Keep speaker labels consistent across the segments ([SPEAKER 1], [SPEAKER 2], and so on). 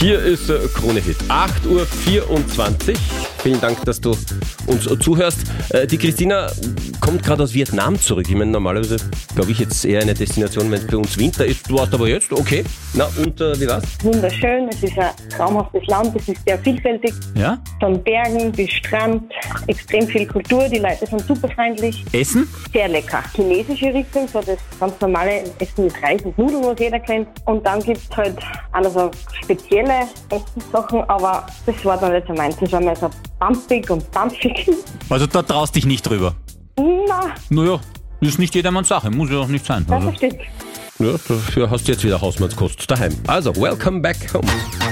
[SPEAKER 1] Hier ist Krone Hit, 8.24 Uhr. Vielen Dank, dass du uns zuhörst. Die Christina kommt gerade aus Vietnam zurück. Ich meine, normalerweise glaube ich jetzt eher eine Destination, wenn es bei uns Winter ist. Du warst aber jetzt, okay. Na und wie war's?
[SPEAKER 2] Wunderschön, es ist ein traumhaftes Land, es ist sehr vielfältig.
[SPEAKER 3] Ja?
[SPEAKER 2] Von Bergen bis Strand, extrem viel Kultur, die Leute sind super freundlich.
[SPEAKER 3] Essen?
[SPEAKER 2] Sehr lecker. Chinesische Richtung, so das ganz normale Essen mit Reis und Nudeln, was jeder kennt. Und dann gibt es halt auch noch so spezielle Essenssachen, aber das war dann nicht so meins. Das war mehr so pumpig und dampfig.
[SPEAKER 3] Also da traust dich nicht drüber?
[SPEAKER 2] Na,
[SPEAKER 3] Naja, ist nicht jedermanns Sache, muss ja auch nicht sein.
[SPEAKER 2] das
[SPEAKER 3] Also.
[SPEAKER 2] versteht.
[SPEAKER 1] Ja, dafür hast du jetzt wieder Hausmannskost daheim. Also, welcome back home.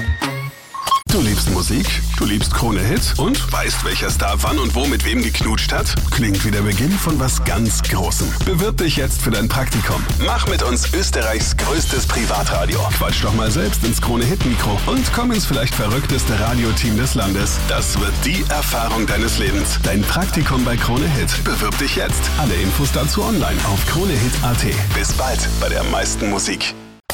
[SPEAKER 4] Du liebst Musik, du liebst Krone Hit und weißt, welcher Star wann und wo mit wem geknutscht hat? Klingt wie der Beginn von was ganz Großem. Bewirb dich jetzt für dein Praktikum. Mach mit uns Österreichs größtes Privatradio. Quatsch doch mal selbst ins Krone Hit Mikro und komm ins vielleicht verrückteste Radioteam des Landes. Das wird die Erfahrung deines Lebens. Dein Praktikum bei Krone Hit. Bewirb dich jetzt. Alle Infos dazu online auf kronehit.at. Bis bald bei der meisten Musik.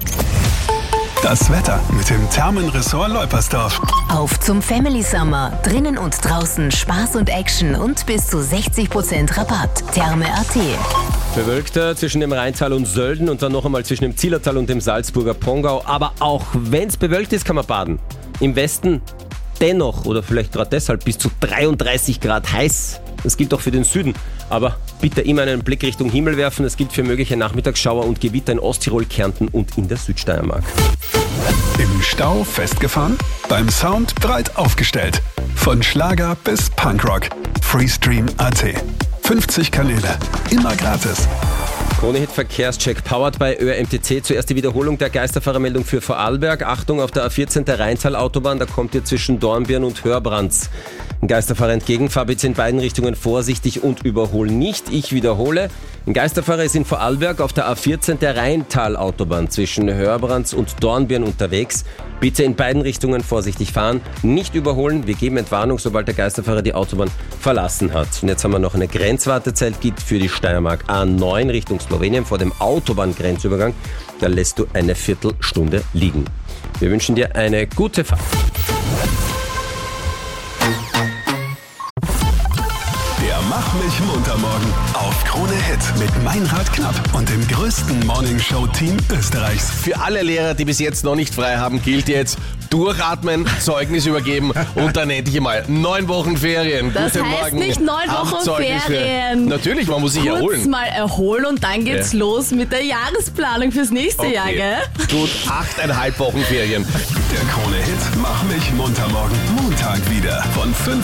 [SPEAKER 4] Das Wetter mit dem Thermenressort Leupersdorf.
[SPEAKER 5] Auf zum Family Summer. Drinnen und draußen Spaß und Action und bis zu 60% Rabatt. Therme.at.
[SPEAKER 1] Bewölkter zwischen dem Rheintal und Sölden und dann noch einmal zwischen dem Zillertal und dem Salzburger Pongau. Aber auch wenn es bewölkt ist, kann man baden. Im Westen dennoch oder vielleicht gerade deshalb bis zu 33 Grad heiß. Das gilt auch für den Süden. Aber bitte immer einen Blick Richtung Himmel werfen. Es gilt für mögliche Nachmittagsschauer und Gewitter in Osttirol, Kärnten und in der Südsteiermark.
[SPEAKER 4] Im Stau festgefahren? Beim Sound breit aufgestellt. Von Schlager bis Punkrock. Freestream.at. 50 Kanäle. Immer gratis.
[SPEAKER 1] Krone Hit Verkehrscheck powered by ÖRMTC. Zuerst die Wiederholung der Geisterfahrermeldung für Vorarlberg. Achtung, auf der A14 der Rheintal-Autobahn, da kommt ihr zwischen Dornbirn und Hörbrands ein Geisterfahrer entgegen. Fahr bitte in beiden Richtungen vorsichtig und überhol nicht. Ich wiederhole. Ein Geisterfahrer ist in Vorarlberg auf der A14 der Rheintal-Autobahn zwischen Hörbrands und Dornbirn unterwegs. Bitte in beiden Richtungen vorsichtig fahren, nicht überholen. Wir geben Entwarnung, sobald der Geisterfahrer die Autobahn verlassen hat. Und jetzt haben wir noch eine Grenzwartezeit, gilt für die Steiermark A9 Richtung Slowenien vor dem Autobahngrenzübergang. Da lässt du eine Viertelstunde liegen. Wir wünschen dir eine gute Fahrt.
[SPEAKER 4] Der Mach mich munter morgen auf Krone Hit mit Meinrad Knapp und dem größten Morningshow-Team Österreichs.
[SPEAKER 6] Für alle Lehrer, die bis jetzt noch nicht frei haben, gilt jetzt durchatmen, Zeugnis übergeben und dann endlich mal 9 Wochen Ferien.
[SPEAKER 7] Das
[SPEAKER 6] Guten
[SPEAKER 7] heißt
[SPEAKER 6] Morgen.
[SPEAKER 7] nicht 9 Wochen Ferien.
[SPEAKER 6] Natürlich, man muss sich
[SPEAKER 7] Kurz
[SPEAKER 6] erholen.
[SPEAKER 7] mal erholen und dann geht's los mit der Jahresplanung fürs nächste Jahr, gell?
[SPEAKER 6] Gut, 8,5 Wochen Ferien.
[SPEAKER 4] Der Krone Hit Mach mich munter morgen Montag wieder von 5